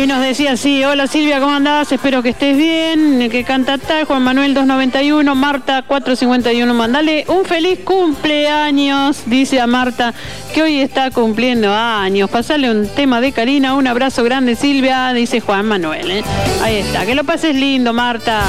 Y nos decía así: hola Silvia, ¿cómo andás? Espero que estés bien. Que canta tal, Juan Manuel 291, Marta 451. Mandale un feliz cumpleaños, dice a Marta, que hoy está cumpliendo años. Pasale un tema de Karina. Un abrazo grande, Silvia, dice Juan Manuel. Ahí está, que lo pases lindo, Marta.